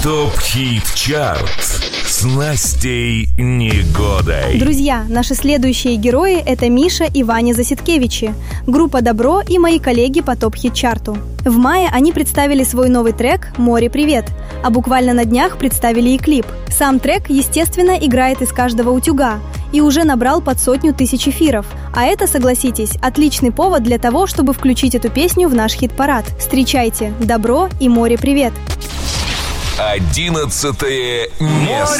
ТОП-ХИТ-ЧАРТ с Настей Негодой. Друзья, наши следующие герои – это Миша и Ваня Засидкевичи, группа «Добро» и мои коллеги по ТОП-ХИТ-ЧАРТу. В мае они представили свой новый трек «Море, привет», а буквально на днях представили и клип. Сам трек, естественно, играет из каждого утюга и уже набрал под 100 000 эфиров. А это, согласитесь, отличный повод для того, чтобы включить эту песню в наш хит-парад. Встречайте «Добро» и «Море, привет». 11 место.